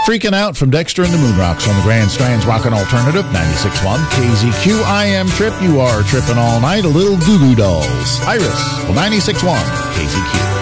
Freaking Out from Dexter and the Moonrocks on the Grand Strand's Rockin' Alternative, 96.1 KZQ. I am Trip. You are tripping all night. A little Goo Goo Dolls. Iris, well, 96.1 KZQ.